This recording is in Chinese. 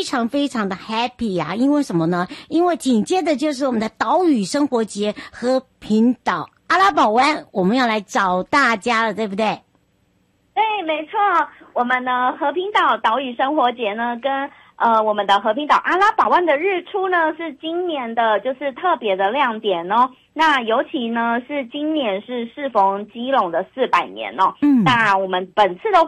常非常的 happy 啊，因为什么呢？因为紧接着就是我们的岛屿生活节和平岛阿拉堡湾，我们要来找大家了，对不对？ 对，没错，我们呢和平岛岛屿生活节呢跟我们的和平岛阿拉堡湾的日出呢是今年的就是特别的亮点哦。那尤其呢是今年是适逢基隆的400年哦。那我们本次的